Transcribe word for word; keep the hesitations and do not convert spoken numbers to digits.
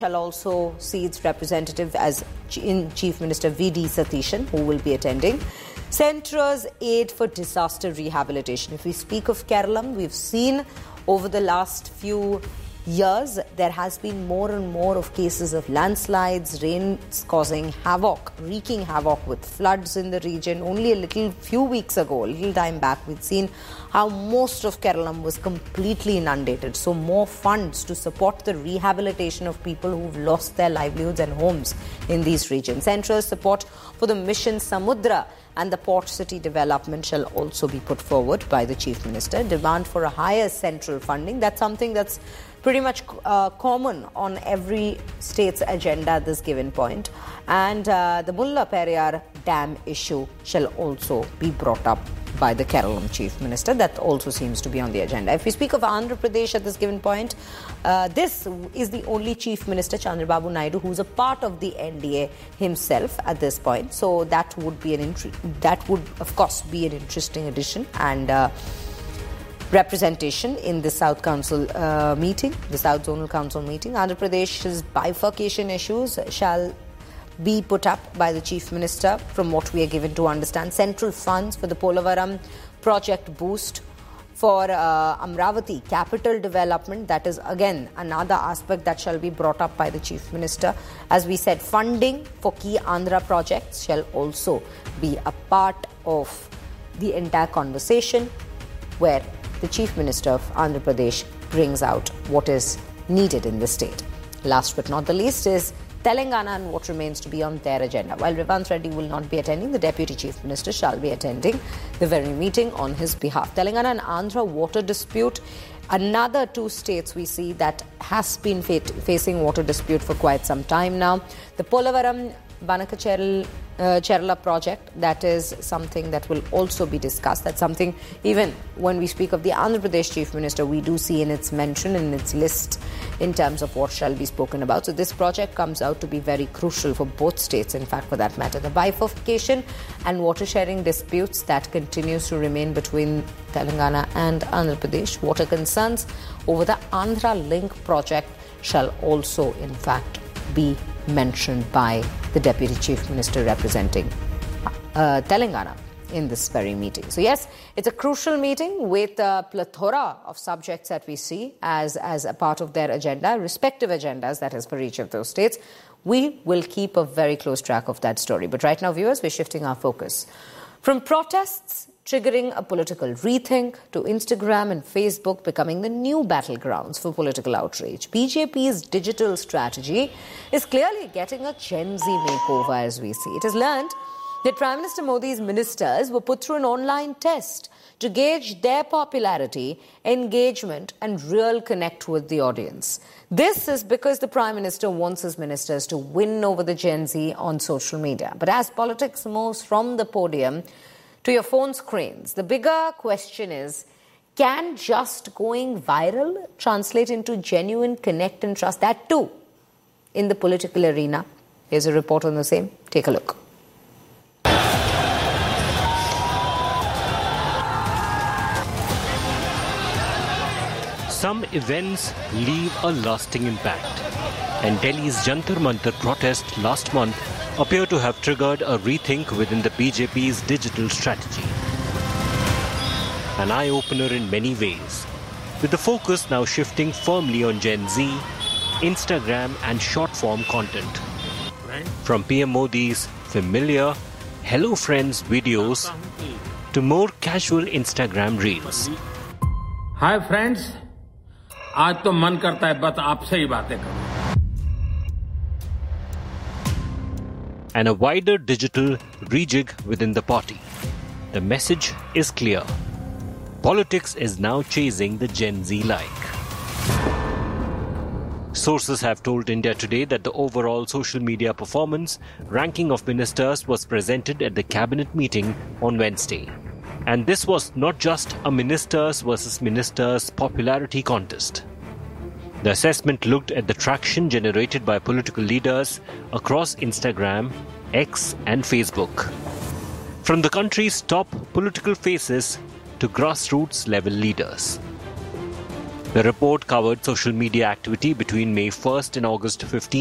shall also see its representative as in Chief Minister V D Satishan, who will be attending. Centre's aid for disaster rehabilitation. If we speak of Kerala, we've seen over the last few years there has been more and more of cases of landslides, rains causing havoc, wreaking havoc with floods in the region. Only a little few weeks ago, a little time back, we'd seen how most of Kerala was completely inundated. So more funds to support the rehabilitation of people who've lost their livelihoods and homes in these regions. Central support for the Mission Samudra and the port city development shall also be put forward by the Chief Minister. Demand for a higher central funding, that's something that's pretty much uh, common on every state's agenda at this given point. And uh, the Mulla Periyar Dam issue shall also be brought up by the Kerala Chief Minister. That also seems to be on the agenda. If we speak of Andhra Pradesh at this given point, uh, this is the only Chief Minister, Chandrababu Naidu, who's a part of the N D A himself at this point. So that would be an int- that would of course be an interesting addition and uh, representation in the South Council uh, meeting, the South Zonal Council meeting. Andhra Pradesh's bifurcation issues shall be put up by the Chief Minister, from what we are given to understand. Central funds for the Polavaram project boost for uh, Amravati capital development. That is again another aspect that shall be brought up by the Chief Minister. As we said, funding for key Andhra projects shall also be a part of the entire conversation, where the Chief Minister of Andhra Pradesh brings out what is needed in the state. Last but not the least is Telangana and what remains to be on their agenda. While Revanth Reddy will not be attending, the Deputy Chief Minister shall be attending the very meeting on his behalf. Telangana and Andhra water dispute. Another two states we see that has been fa- facing water dispute for quite some time now. The Polavaram Banakacherla uh, Cherla project, that is something that will also be discussed. That's something, even when we speak of the Andhra Pradesh Chief Minister, we do see in its mention, in its list, in terms of what shall be spoken about. So this project comes out to be very crucial for both states, in fact, for that matter. The bifurcation and water sharing disputes that continues to remain between Telangana and Andhra Pradesh. Water concerns over the Andhra Link project shall also, in fact, be mentioned by the Deputy Chief Minister representing uh, Telangana in this very meeting. So yes, it's a crucial meeting with a plethora of subjects that we see as, as a part of their agenda, respective agendas, that is, for each of those states. We will keep a very close track of that story. But right now, viewers, we're shifting our focus from protests triggering a political rethink to Instagram and Facebook becoming the new battlegrounds for political outrage. B J P's digital strategy is clearly getting a Gen Z makeover, as we see. It has learned that Prime Minister Modi's ministers were put through an online test to gauge their popularity, engagement and real connect with the audience. This is because the Prime Minister wants his ministers to win over the Gen Z on social media. But as politics moves from the podium to your phone screens, the bigger question is, can just going viral translate into genuine connect and trust? That too, in the political arena. Here's a report on the same. Take a look. Some events leave a lasting impact, and Delhi's Jantar Mantar protest last month appear to have triggered a rethink within the B J P's digital strategy. An eye-opener in many ways, with the focus now shifting firmly on Gen Z, Instagram and short-form content. From P M Modi's familiar Hello Friends videos to more casual Instagram reels. Hi friends, आज तो मन करता है बस आपसे ही बातें करूं. And a wider digital rejig within the party. The message is clear. Politics is now chasing the Gen Z like. Sources have told India Today that the overall social media performance ranking of ministers was presented at the cabinet meeting on Wednesday. And this was not just a ministers versus ministers popularity contest. The assessment looked at the traction generated by political leaders across Instagram, X and Facebook. From the country's top political faces to grassroots level leaders. The report covered social media activity between May first and August fifteenth.